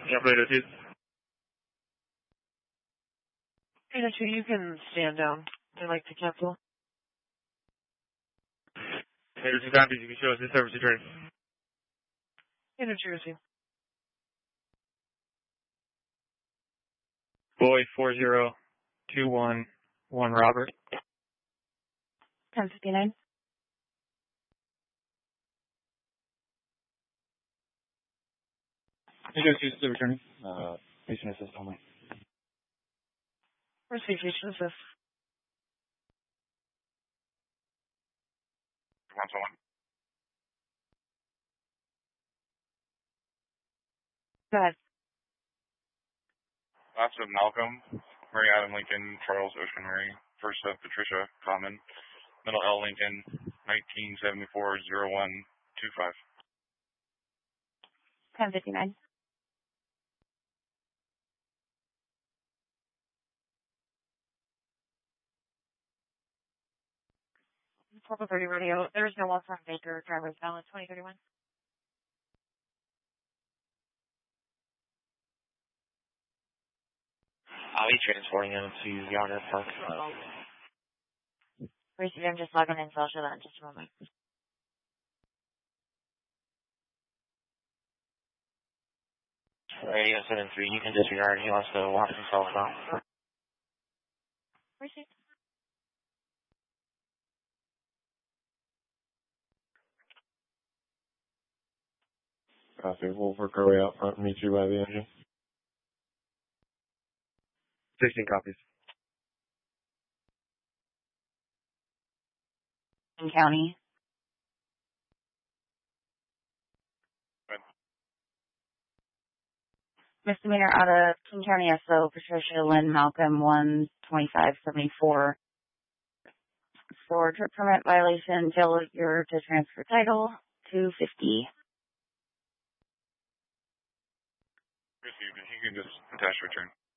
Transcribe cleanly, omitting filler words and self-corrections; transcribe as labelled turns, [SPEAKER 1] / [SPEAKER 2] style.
[SPEAKER 1] Operator 2.
[SPEAKER 2] Operator 2, you can stand down. I'd like to cancel.
[SPEAKER 1] Operator 2 copies. You can show us the service return.
[SPEAKER 2] In New Jersey.
[SPEAKER 1] Boy 40211 Robert.
[SPEAKER 3] 1059.
[SPEAKER 4] Negotiations the returning. Patient assist only.
[SPEAKER 2] Receive patient assist.
[SPEAKER 5] 121.
[SPEAKER 3] Go ahead.
[SPEAKER 5] Last of Malcolm, Mary Adam Lincoln, Charles Ocean Murray, first of Patricia Common, middle L Lincoln, 1974-0125.
[SPEAKER 3] 1059.
[SPEAKER 2] Purple 30 radio. There is no one from Baker. Driver's balance 2031.
[SPEAKER 1] I'll be transporting him to Yonder Park.
[SPEAKER 3] Receive, I'm just logging in, so I'll show that in just a moment.
[SPEAKER 1] Radio 73, you can disregard. He wants to walk himself out.
[SPEAKER 3] Receive.
[SPEAKER 4] Copy. We'll work our way out front and meet you by the engine.
[SPEAKER 1] 16 copies.
[SPEAKER 3] King County. Misdemeanor out of King County SO, Patricia Lynn Malcolm, 12574. For trip permit violation, failure to transfer title, 250.
[SPEAKER 5] Received. You can just attach return.